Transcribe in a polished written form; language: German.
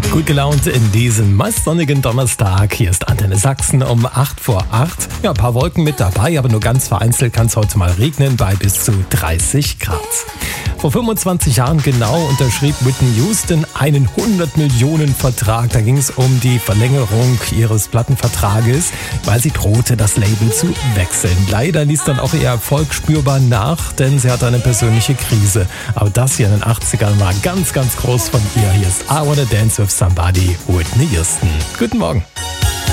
Gut gelaunt in diesem meist sonnigen Donnerstag. Hier ist Antenne Sachsen um 7:08. Ja, ein paar Wolken mit dabei, aber nur ganz vereinzelt kann es heute mal regnen bei bis zu 30 Grad. Vor 25 Jahren genau unterschrieb Whitney Houston einen 100-Millionen-Vertrag. Da ging es um die Verlängerung ihres Plattenvertrages, weil sie drohte, das Label zu wechseln. Leider ließ dann auch ihr Erfolg spürbar nach, denn sie hatte eine persönliche Krise. Aber das hier in den 80ern war ganz, ganz groß von ihr. Hier ist I Wanna Dance with Somebody, Whitney Houston. Guten Morgen.